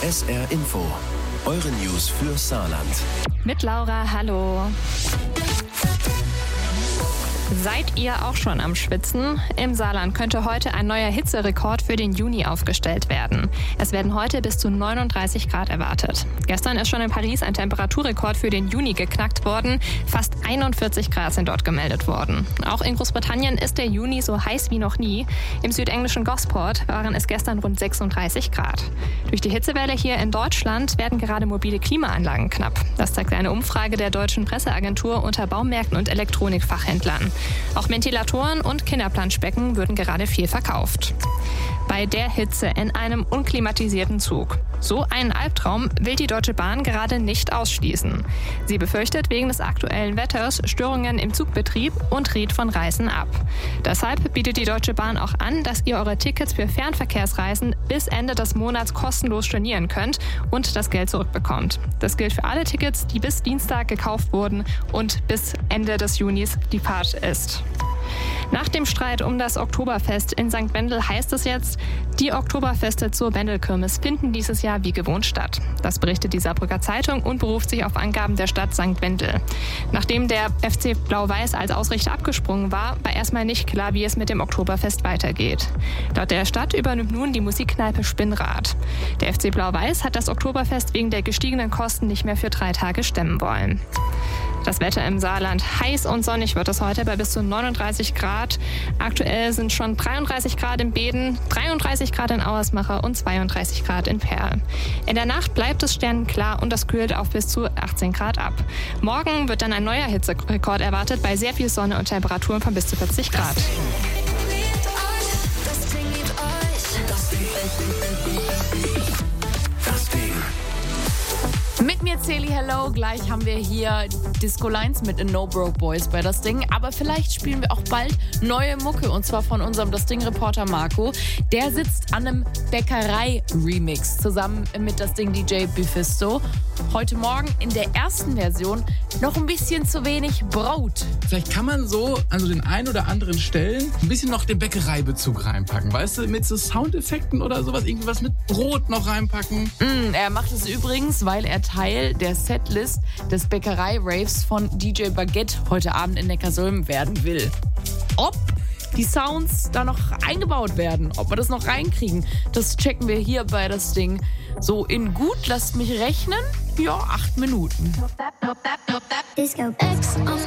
SR Info, eure News für Saarland. Mit Laura, hallo. Seid ihr auch schon am Schwitzen? Im Saarland könnte heute ein neuer Hitzerekord für den Juni aufgestellt werden. Es werden heute bis zu 39 Grad erwartet. Gestern ist schon in Paris ein Temperaturrekord für den Juni geknackt worden. Fast 41 Grad sind dort gemeldet worden. Auch in Großbritannien ist der Juni so heiß wie noch nie. Im südenglischen Gosport waren es gestern rund 36 Grad. Durch die Hitzewelle hier in Deutschland werden gerade mobile Klimaanlagen knapp. Das zeigt eine Umfrage der Deutschen Presseagentur unter Baumärkten und Elektronikfachhändlern. Auch Ventilatoren und Kinderplanschbecken würden gerade viel verkauft. Bei der Hitze in einem unklimatisierten Zug. So einen Albtraum will die Deutsche Bahn gerade nicht ausschließen. Sie befürchtet wegen des aktuellen Wetters Störungen im Zugbetrieb und rät von Reisen ab. Deshalb bietet die Deutsche Bahn auch an, dass ihr eure Tickets für Fernverkehrsreisen bis Ende des Monats kostenlos stornieren könnt und das Geld zurückbekommt. Das gilt für alle Tickets, die bis Dienstag gekauft wurden und bis Ende des Junis die Fahrt ist. Nach dem Streit um das Oktoberfest in St. Wendel heißt es jetzt, die Oktoberfeste zur Wendelkirmes finden dieses Jahr wie gewohnt statt. Das berichtet die Saarbrücker Zeitung und beruft sich auf Angaben der Stadt St. Wendel. Nachdem der FC Blau-Weiß als Ausrichter abgesprungen war erstmal nicht klar, wie es mit dem Oktoberfest weitergeht. Laut der Stadt übernimmt nun die Musikkneipe Spinnrad. Der FC Blau-Weiß hat das Oktoberfest wegen der gestiegenen Kosten nicht mehr für 3 Tage stemmen wollen. Das Wetter im Saarland. Heiß und sonnig wird es heute bei bis zu 39 Grad. Aktuell sind schon 33 Grad in Beeden, 33 Grad in Auersmacher und 32 Grad in Perl. In der Nacht bleibt es sternenklar und es kühlt auf bis zu 18 Grad ab. Morgen wird dann ein neuer Hitzerekord erwartet bei sehr viel Sonne und Temperaturen von bis zu 40 Grad. Mit mir Celi, hello. Gleich haben wir hier Disco Lines mit den No Broke Boys bei Das Ding. Aber vielleicht spielen wir auch bald neue Mucke. Und zwar von unserem Das Ding-Reporter Marco. Der sitzt an einem Bäckerei-Remix zusammen mit Das Ding-DJ Bifisto. Heute Morgen in der ersten Version noch ein bisschen zu wenig Brot. Vielleicht kann man so an so den ein oder anderen Stellen ein bisschen noch den Bäckereibezug reinpacken. Weißt du, mit so Soundeffekten oder sowas, irgendwie was mit Brot noch reinpacken. Er macht es übrigens, weil er Teil der Setlist des Bäckerei-Raves von DJ Baguette heute Abend in Neckarsulm werden will. Ob die Sounds da noch eingebaut werden, ob wir das noch reinkriegen, das checken wir hier bei Das Ding. So in gut, lasst mich rechnen, 8 Minuten.